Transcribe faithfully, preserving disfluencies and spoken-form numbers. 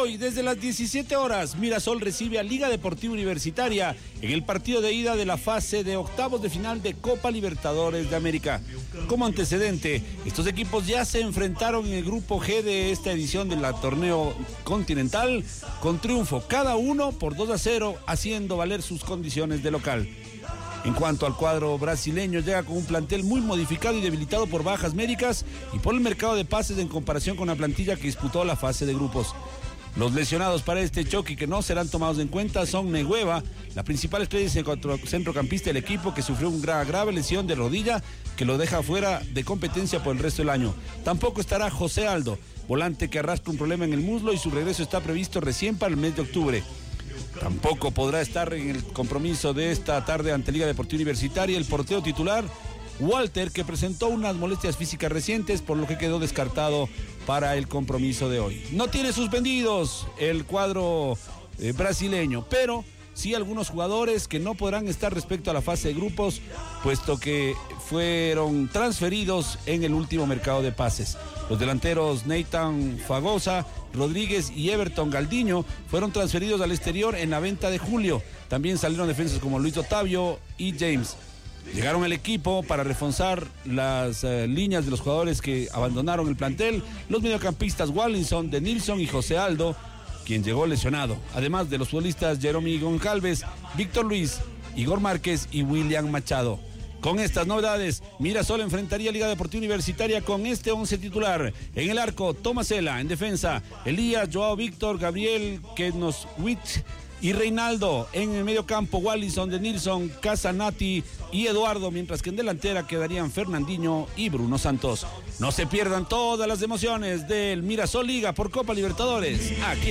Hoy, desde las diecisiete horas, Mirasol recibe a Liga Deportiva Universitaria en el partido de ida de la fase de octavos de final de Copa Libertadores de América. Como antecedente, estos equipos ya se enfrentaron en el grupo G de esta edición del torneo continental con triunfo, cada uno por dos a cero, haciendo valer sus condiciones de local. En cuanto al cuadro brasileño, llega con un plantel muy modificado y debilitado por bajas médicas y por el mercado de pases en comparación con la plantilla que disputó la fase de grupos. Los lesionados para este choque que no serán tomados en cuenta son Negueva, la principal estrella centrocampista del equipo, que sufrió una grave lesión de rodilla que lo deja fuera de competencia por el resto del año. Tampoco estará José Aldo, volante que arrastra un problema en el muslo y su regreso está previsto recién para el mes de octubre. Tampoco podrá estar en el compromiso de esta tarde ante Liga Deportiva Universitaria el portero titular Walter, que presentó unas molestias físicas recientes, por lo que quedó descartado para el compromiso de hoy. No tiene suspendidos el cuadro eh, brasileño, pero sí algunos jugadores que no podrán estar respecto a la fase de grupos, puesto que fueron transferidos en el último mercado de pases. Los delanteros Nathan Fagosa Rodríguez y Everton Galdiño fueron transferidos al exterior en la venta de julio. También salieron defensas como Luis Otavio y James. Llegaron al equipo para reforzar las uh, líneas de los jugadores que abandonaron el plantel, los mediocampistas Wallinson, De Nilsson y José Aldo, quien llegó lesionado, además de los futbolistas Jeremy Goncalves, Víctor Luis, Igor Márquez y William Machado. Con estas novedades, Mirasol enfrentaría a Liga Deportiva Universitaria con este once titular. En el arco, Tomasela. En defensa, Elías, Joao Víctor, Gabriel Kenoswitz y Reinaldo. En el medio campo, Wallinson, De Nilsson, Casanati y Eduardo, mientras que en delantera quedarían Fernandinho y Bruno Santos. No se pierdan todas las emociones del Mirasol Liga por Copa Libertadores. Aquí